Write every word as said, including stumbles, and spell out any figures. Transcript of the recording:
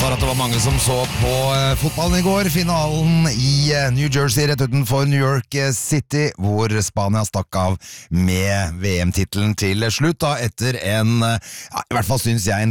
Antar at det var mange som så på eh, fotballen i går, finalen i eh, New Jersey rett utenfor New York City, hvor Spania stakk av med V M-titlen til slutt, da, etter en, eh, ja, i hvert fall synes jeg, en